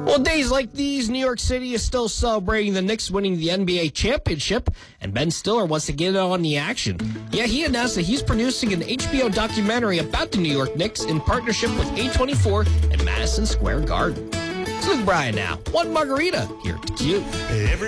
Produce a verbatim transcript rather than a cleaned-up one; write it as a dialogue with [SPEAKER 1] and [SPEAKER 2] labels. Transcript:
[SPEAKER 1] Well, days like these, New York City is still celebrating the Knicks winning the N B A championship, and Ben Stiller wants to get on the action. Yeah, he announced that he's producing an H B O documentary about the New York Knicks in partnership with A twenty-four and Madison Square Garden. It's Luke Bryan now. One margarita here to Q.
[SPEAKER 2] Every